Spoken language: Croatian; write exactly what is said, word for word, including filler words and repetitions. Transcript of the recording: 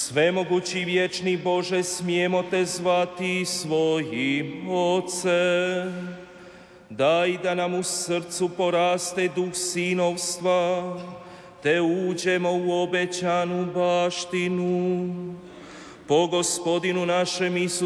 Svemogući vječni Bože, smijemo te zvati svojim Ocem. Daj da nam u srcu poraste duh sinovstva, te uđemo u obećanu baštinu. Po Gospodinu našem Isusu